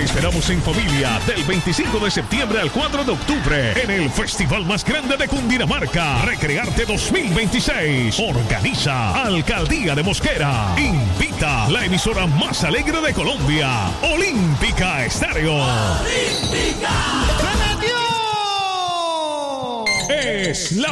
esperamos en familia del 25 de septiembre al 4 de octubre en el festival más grande de Cundinamarca, Recrearte 2026. Organiza Alcaldía de Mosquera. Invita la emisora más alegre de Colombia, Olímpica Estéreo. ¡Olímpica! Es la